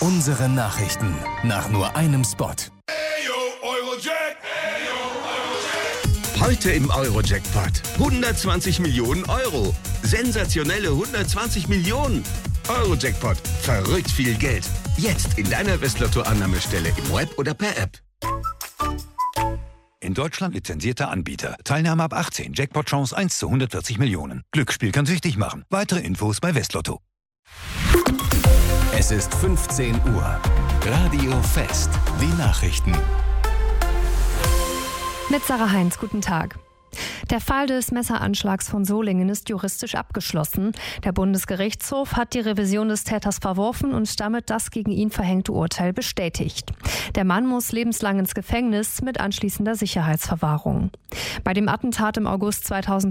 Unsere Nachrichten nach nur einem Spot. Heute im Euro-Jackpot 120 Millionen Euro. Sensationelle 120 Millionen. Euro-Jackpot. Verrückt viel Geld. Jetzt in deiner Westlotto-Annahmestelle im Web oder per App. In Deutschland lizenzierter Anbieter. Teilnahme ab 18. Jackpot-Chance 1 zu 140 Millionen. Glücksspiel kann süchtig machen. Weitere Infos bei Westlotto. Es ist 15 Uhr. Radio Fest. Die Nachrichten. Mit Sarah Heinz, guten Tag. Der Fall des Messeranschlags von Solingen ist juristisch abgeschlossen. Der Bundesgerichtshof hat die Revision des Täters verworfen und damit das gegen ihn verhängte Urteil bestätigt. Der Mann muss lebenslang ins Gefängnis mit anschließender Sicherheitsverwahrung. Bei dem Attentat im August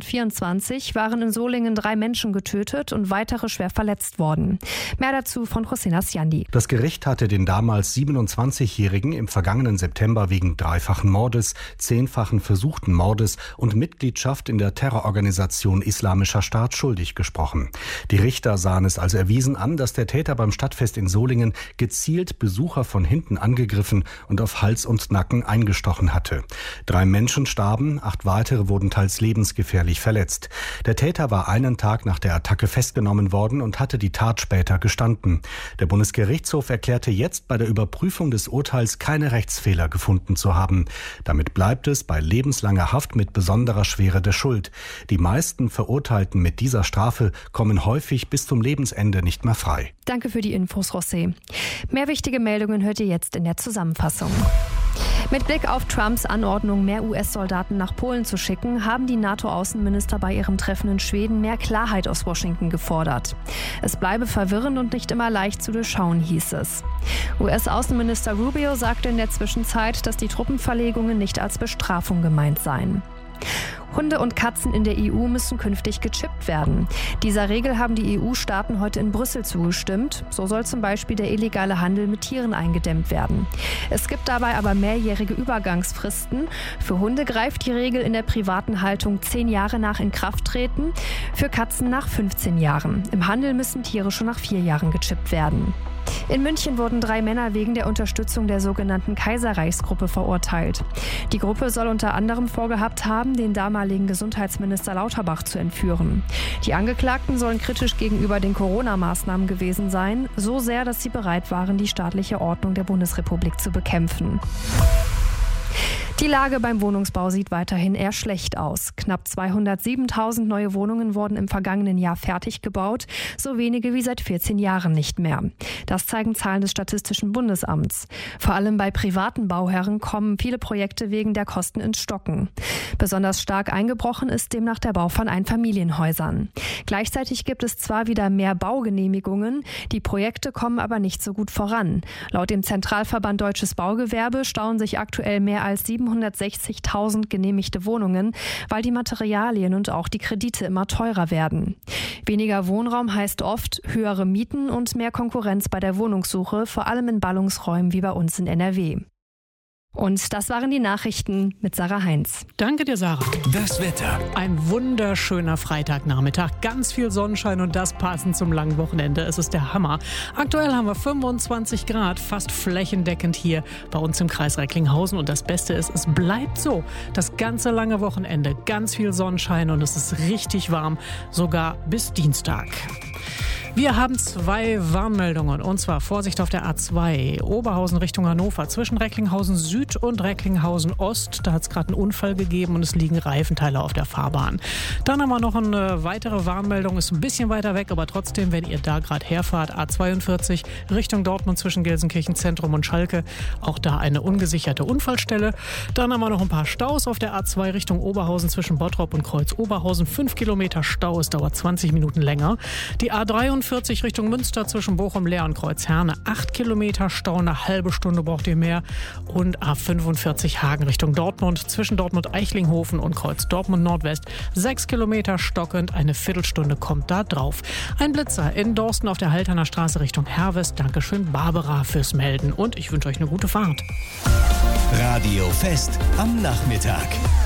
2024 waren in Solingen 3 Menschen getötet und weitere schwer verletzt worden. Mehr dazu von Rosina Sjandi. Das Gericht hatte den damals 27-Jährigen im vergangenen September wegen 3-fachen Mordes, 10-fachen versuchten Mordes und Mitgliedschaft in der Terrororganisation Islamischer Staat schuldig gesprochen. Die Richter sahen es als erwiesen an, dass der Täter beim Stadtfest in Solingen gezielt Besucher von hinten angegriffen und auf Hals und Nacken eingestochen hatte. 3 Menschen starben, 8 weitere wurden teils lebensgefährlich verletzt. Der Täter war einen Tag nach der Attacke festgenommen worden und hatte die Tat später gestanden. Der Bundesgerichtshof erklärte jetzt bei der Überprüfung des Urteils keine Rechtsfehler gefunden zu haben. Damit bleibt es bei lebenslanger Haft mit besonderer Schwere der Schuld. Die meisten Verurteilten mit dieser Strafe kommen häufig bis zum Lebensende nicht mehr frei. Danke für die Infos, José. Mehr wichtige Meldungen hört ihr jetzt in der Zusammenfassung. Mit Blick auf Trumps Anordnung, mehr US-Soldaten nach Polen zu schicken, haben die NATO-Außenminister bei ihrem Treffen in Schweden mehr Klarheit aus Washington gefordert. Es bleibe verwirrend und nicht immer leicht zu durchschauen, hieß es. US-Außenminister Rubio sagte in der Zwischenzeit, dass die Truppenverlegungen nicht als Bestrafung gemeint seien. Hunde und Katzen in der EU müssen künftig gechippt werden. Dieser Regel haben die EU-Staaten heute in Brüssel zugestimmt. So soll zum Beispiel der illegale Handel mit Tieren eingedämmt werden. Es gibt dabei aber mehrjährige Übergangsfristen. Für Hunde greift die Regel in der privaten Haltung 10 Jahre nach Inkrafttreten, für Katzen nach 15 Jahren. Im Handel müssen Tiere schon nach 4 Jahren gechippt werden. In München wurden 3 Männer wegen der Unterstützung der sogenannten Kaiserreichsgruppe verurteilt. Die Gruppe soll unter anderem vorgehabt haben, den damaligen Gesundheitsminister Lauterbach zu entführen. Die Angeklagten sollen kritisch gegenüber den Corona-Maßnahmen gewesen sein, so sehr, dass sie bereit waren, die staatliche Ordnung der Bundesrepublik zu bekämpfen. Die Lage beim Wohnungsbau sieht weiterhin eher schlecht aus. Knapp 207.000 neue Wohnungen wurden im vergangenen Jahr fertig gebaut, so wenige wie seit 14 Jahren nicht mehr. Das zeigen Zahlen des Statistischen Bundesamts. Vor allem bei privaten Bauherren kommen viele Projekte wegen der Kosten ins Stocken. Besonders stark eingebrochen ist demnach der Bau von Einfamilienhäusern. Gleichzeitig gibt es zwar wieder mehr Baugenehmigungen, die Projekte kommen aber nicht so gut voran. Laut dem Zentralverband Deutsches Baugewerbe stauen sich aktuell mehr als 760.000 genehmigte Wohnungen, weil die Materialien und auch die Kredite immer teurer werden. Weniger Wohnraum heißt oft höhere Mieten und mehr Konkurrenz bei der Wohnungssuche, vor allem in Ballungsräumen wie bei uns in NRW. Und das waren die Nachrichten mit Sarah Heinz. Danke dir, Sarah. Das Wetter. Ein wunderschöner Freitagnachmittag. Ganz viel Sonnenschein und das passend zum langen Wochenende. Es ist der Hammer. Aktuell haben wir 25 Grad, fast flächendeckend hier bei uns im Kreis Recklinghausen. Und das Beste ist, es bleibt so. Das ganze lange Wochenende. Ganz viel Sonnenschein und es ist richtig warm. Sogar bis Dienstag. Wir haben 2 Warnmeldungen, und zwar Vorsicht auf der A2, Oberhausen Richtung Hannover, zwischen Recklinghausen Süd und Recklinghausen Ost. Da hat es gerade einen Unfall gegeben und es liegen Reifenteile auf der Fahrbahn. Dann haben wir noch eine weitere Warnmeldung, ist ein bisschen weiter weg, aber trotzdem, wenn ihr da gerade herfahrt, A42 Richtung Dortmund zwischen Gelsenkirchen Zentrum und Schalke, auch da eine ungesicherte Unfallstelle. Dann haben wir noch ein paar Staus auf der A2 Richtung Oberhausen zwischen Bottrop und Kreuz Oberhausen, 5 Kilometer Stau, es dauert 20 Minuten länger. Die A43 Richtung Münster zwischen Bochum, Leer und Kreuzherne. 8 Kilometer Stau, eine halbe Stunde braucht ihr mehr. Und A45 Hagen Richtung Dortmund zwischen Dortmund-Eichlinghofen und Kreuz Dortmund Nordwest. 6 Kilometer stockend, eine Viertelstunde kommt da drauf. Ein Blitzer in Dorsten auf der Halterner Straße Richtung Herwest. Dankeschön, Barbara, fürs Melden. Und ich wünsche euch eine gute Fahrt. Radio Fest am Nachmittag.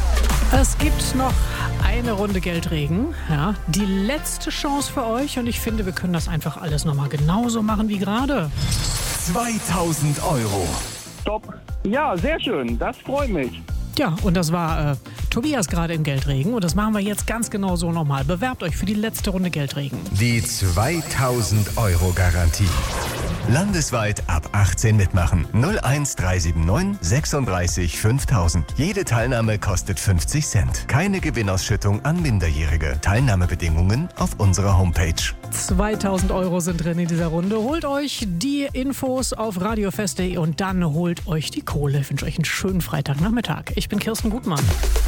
Es gibt noch eine Runde Geldregen, ja, die letzte Chance für euch und ich finde, wir können das einfach alles nochmal genauso machen wie gerade. 2000 Euro. Top. Ja, sehr schön. Das freut mich. Ja, und das war Tobias gerade im Geldregen. Und das machen wir jetzt ganz genau so nochmal. Bewerbt euch für die letzte Runde Geldregen. Die 2000 Euro Garantie. Landesweit ab 18 mitmachen. 01379 36 5000. Jede Teilnahme kostet 50 Cent. Keine Gewinnausschüttung an Minderjährige. Teilnahmebedingungen auf unserer Homepage. 2000 Euro sind drin in dieser Runde. Holt euch die Infos auf radiofest.de und dann holt euch die Kohle. Ich wünsche euch einen schönen Freitagnachmittag. Ich bin Kirsten Gutmann.